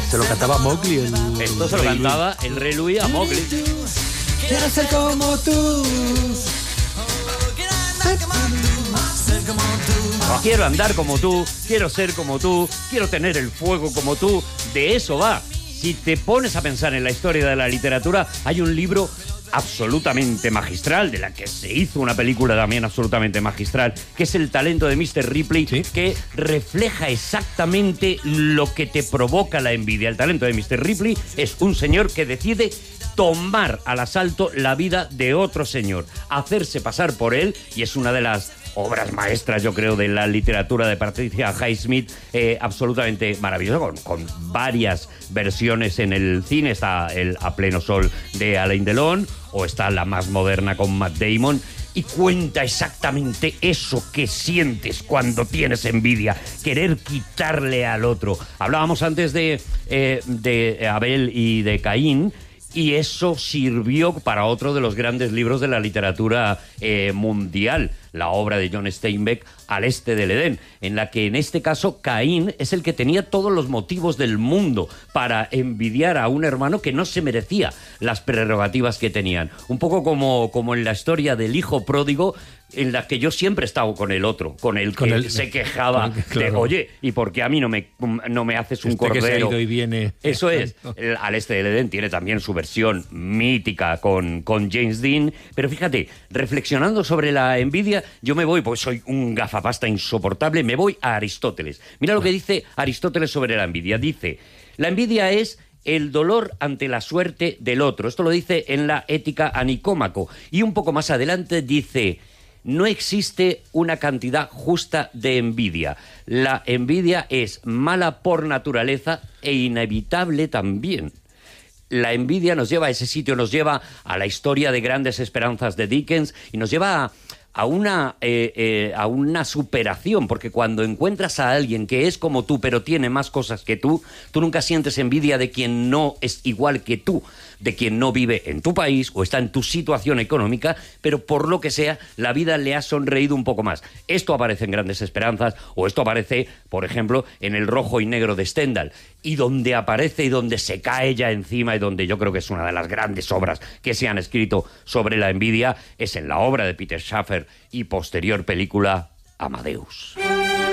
Se lo cantaba Mowgli. Esto se lo cantaba el Rey Luis a Mowgli. Quiero ser como tú. Quiero andar como tú, quiero ser como tú, quiero tener el fuego como tú. De eso va. Si te pones a pensar en la historia de la literatura, hay un libro absolutamente magistral, de la que se hizo una película también absolutamente magistral, que es El talento de Mr. Ripley, ¿sí?, que refleja exactamente lo que te provoca la envidia. El talento de Mr. Ripley es un señor que decide tomar al asalto la vida de otro señor, hacerse pasar por él, y es una de las obras maestras, yo creo, de la literatura de Patricia Highsmith, absolutamente maravillosa, con varias versiones en el cine. Está el A pleno sol de Alain Delon, o está la más moderna con Matt Damon, y cuenta exactamente eso que sientes cuando tienes envidia, querer quitarle al otro. Hablábamos antes de Abel y de Caín, y eso sirvió para otro de los grandes libros de la literatura mundial, la obra de John Steinbeck, Al este del Edén, en la que en este caso Caín es el que tenía todos los motivos del mundo para envidiar a un hermano que no se merecía las prerrogativas que tenían. Un poco como en la historia del hijo pródigo, en la que yo siempre he estado con el otro, con el que se quejaba de, oye, ¿y por qué a mí no me haces un cordero? Que se ha ido y viene. Eso es. Al este del Edén tiene también su versión mítica con James Dean, pero fíjate, reflexionando sobre la envidia, yo me voy, porque soy un gafapasta insoportable, me voy a Aristóteles. Mira lo que dice Aristóteles sobre la envidia. Dice, la envidia es el dolor ante la suerte del otro. Esto lo dice en la Ética a Nicómaco. Y un poco más adelante dice, no existe una cantidad justa de envidia. La envidia es mala por naturaleza e inevitable también. La envidia nos lleva a ese sitio, nos lleva a la historia de Grandes Esperanzas de Dickens, y nos lleva a una superación, porque cuando encuentras a alguien que es como tú pero tiene más cosas que tú nunca sientes envidia de quien no es igual que tú, de quien no vive en tu país o está en tu situación económica, pero por lo que sea la vida le ha sonreído un poco más. Esto aparece en Grandes Esperanzas, o esto aparece, por ejemplo, en El rojo y negro de Stendhal, y donde aparece y donde se cae ya encima, y donde yo creo que es una de las grandes obras que se han escrito sobre la envidia, es en la obra de Peter Shaffer y posterior película Amadeus.